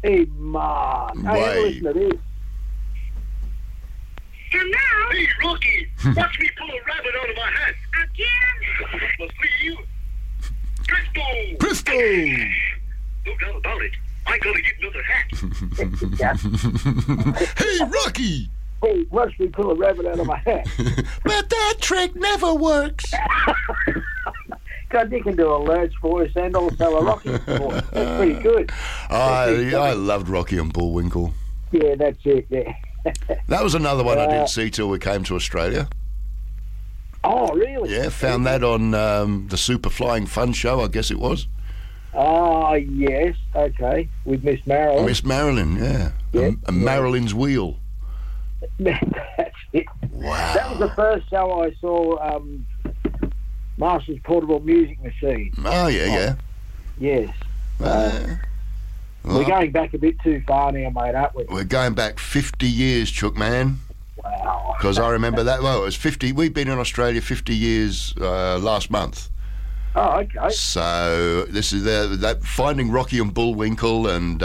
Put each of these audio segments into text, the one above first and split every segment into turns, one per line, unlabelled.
Hey, man. Hey, have a listen to this.
And now...
Hey, Rocky, watch me pull a rabbit out of my hat.
Again?
Must be you. Presto!
Presto!
No doubt about it. I gotta get another hat.
Hey, Rocky!
Hey, watch me pull a rabbit out of my hat.
But that trick never works.
God, you can do a Lurch voice and also a Rocky voice. That's pretty good.
I loved Rocky and Bullwinkle.
Yeah, that's it, yeah.
That was another one I didn't see till we came to Australia.
Oh, really?
Yeah, found that on the Super Flying Fun show, I guess it was.
Oh, yes, okay. With Miss Marilyn.
Miss Marilyn, yeah.
Yeah.
And Marilyn's Wheel.
That's it.
Wow.
That was the first show I saw, Master's Portable Music Machine.
Oh, yeah.
Yes.
Well,
We're going back a bit too far now, mate, aren't we?
we're going back 50 years, Chook Man.
Wow.
Because I remember that. Well, it was 50. We've been in Australia 50 years last month.
Oh, okay.
So this is that Finding Rocky and Bullwinkle and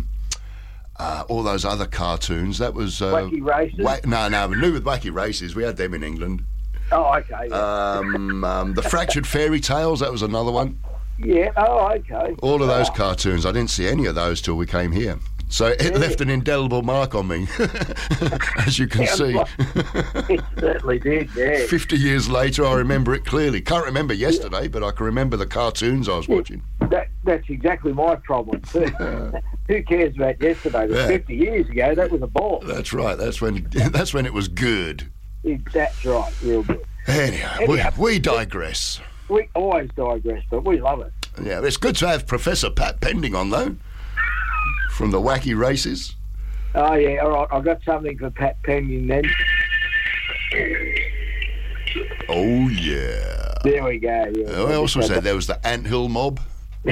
all those other cartoons. That was
Wacky Races?
No, new with Wacky Races. We had them in England.
Oh, okay.
The Fractured Fairy Tales. That was another one.
Yeah, oh, okay.
All of those cartoons. I didn't see any of those till we came here. So it left an indelible mark on me, as you can see.
It certainly did, yeah.
50 years later, I remember it clearly. Can't remember yesterday, but I can remember the cartoons I was watching.
That's exactly my problem, too. Who cares about yesterday? But 50 years ago, that was a ball.
That's right. That's when it was good.
That's right, real good.
Anyhow, we digress.
We always digress, but we love it.
Yeah, it's good to have Professor Pat Pending on, though, from the Wacky Races.
Oh, yeah, all right. I've got something for Pat Pending then.
Oh, yeah.
There we go. Yeah.
I also said there was the Anthill Mob.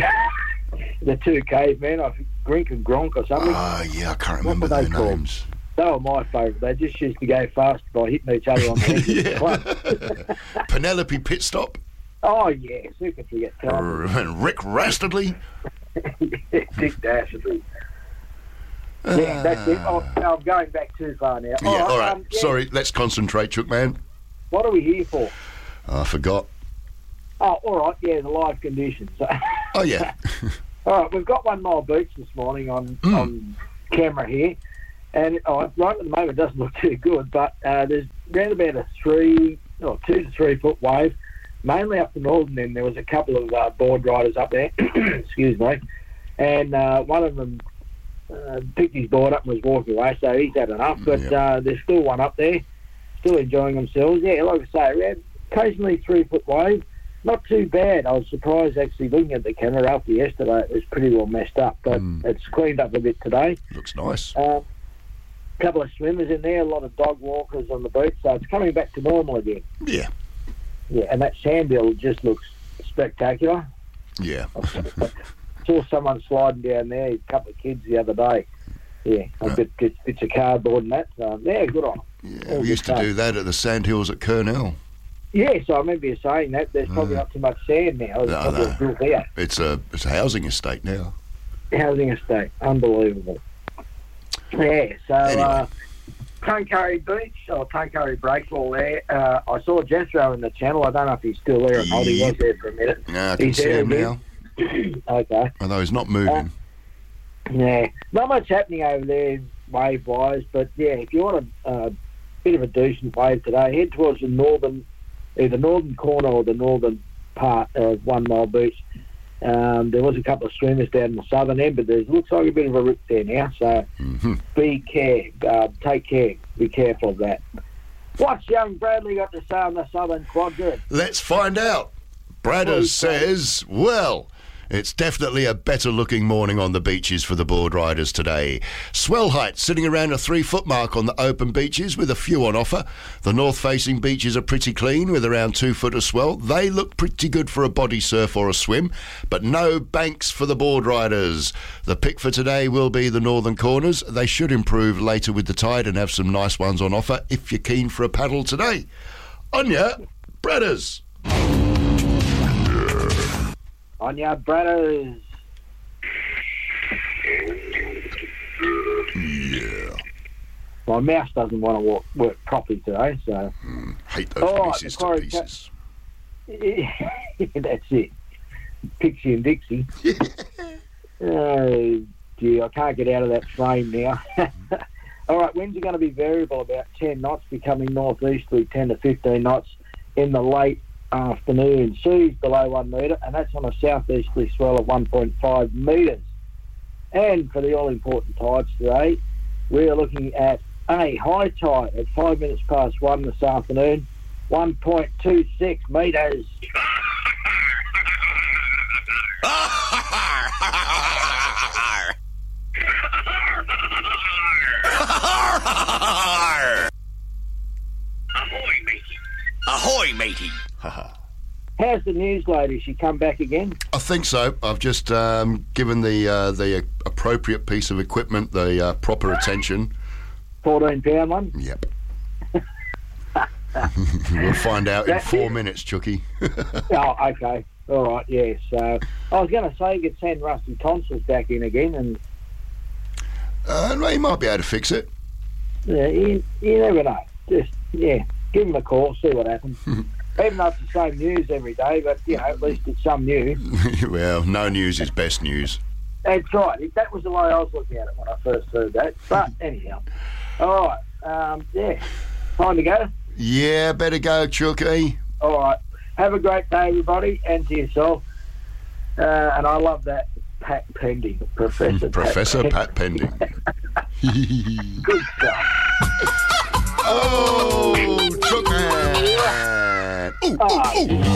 The two cavemen, I think Grink and Gronk or something.
Oh, yeah, I can't remember
What were
their
they called?
names.
They were my favourite. They just used to go fast by hitting each other on the head.
Penelope Pitstop.
Oh, yes. Who can forget Tom?
And Rick Rastardly.
Dick Dastardly. Yeah, that's it. I'm going back too far now.
Yeah, all right. Sorry, let's concentrate, Chook Man.
What are we here for?
I forgot.
Oh, all right. Yeah, the live conditions.
Oh, yeah.
All right, we've got 1 mile beach this morning on camera here. And right at the moment it doesn't look too good, but there's around about a 2 to 3 foot wave, mainly up the northern end. There was a couple of board riders up there, excuse me, and one of them picked his board up and was walking away, so he's had enough. But there's still one up there, still enjoying themselves. Yeah, like I say, around occasionally 3 foot wave. Not too bad. I was surprised actually looking at the camera after yesterday. It was pretty well messed up, but it's cleaned up a bit today.
Looks nice.
Couple of swimmers in there, a lot of dog walkers on the beach, so it's coming back to normal again.
Yeah.
Yeah, and that sand hill just looks spectacular.
Yeah.
Saw someone sliding down there, a couple of kids the other day. Yeah, a bits of cardboard and that. So, yeah, good on them.
Yeah, we used to do that at the sandhills at Kurnell.
Yeah, so I remember you saying that. There's probably not too much sand now. It's probably built there.
It's a housing estate now.
Housing estate. Unbelievable. Yeah, so
Anyway.
Tuncurry Beach, or Tuncurry Breakfall there. I saw Jethro in the channel. I don't know if he's still there or not. He was there for a minute.
Yeah, I can
He's
see
there
him now.
Okay.
Although he's not moving.
Yeah, not much happening over there wave-wise, but yeah, if you want a bit of a decent wave today, head towards the either northern corner or the northern part of 1 Mile Beach. There was a couple of swimmers down in the southern end, but there looks like a bit of a rip there now, so take care, be careful of that. What's young Bradley got to say on the southern quadrant?
Let's find out. Bradders says, well, it's definitely a better looking morning on the beaches for the board riders today. Swell height sitting around a 3 foot mark on the open beaches with a few on offer. The north facing beaches are pretty clean with around 2 foot of swell. They look pretty good for a body surf or a swim, but no banks for the board riders. The pick for today will be the northern corners. They should improve later with the tide and have some nice ones on offer if you're keen for a paddle today. On ya, Bradders.
On your brothers.
Yeah.
My mouse doesn't want to work properly today, so...
Hate those
All right,
pieces to
Macquarie
pieces.
That's it. Pixie and Dixie. Oh, dear, I can't get out of that frame now. All right, winds are going to be variable, about 10 knots, becoming northeasterly 10 to 15 knots in the late afternoon. Seas below 1 metre, and that's on a southeasterly swell of 1.5 metres. And for the all-important tides today, we are looking at a high tide at 5 minutes past 1 this afternoon, 1.26 metres.
Ahoy, matey.
Ahoy, matey.
How's the news lady? She come back again?
I think so. I've just given the appropriate piece of equipment the proper attention.
14-pound one?
Yep. We'll find out in
That's
4
it.
minutes, Chucky.
Oh, okay. All right, yes. I was going to say you could send Rusty Tonsils back in again, and
He might be able to fix it.
you never know. Just, give him a call, see what happens. Even though it's the same news every day, but, at least it's some news.
Well, no news is best news.
That's right. That was the way I was looking at it when I first heard that. But, anyhow. All right. Time to go?
Yeah, better go, Chucky.
All right. Have a great day, everybody, and to yourself. And I love that Pat Pending, Professor
Pat Pending.
Good stuff.
Oh, Chucky. Ooh, ooh, ooh.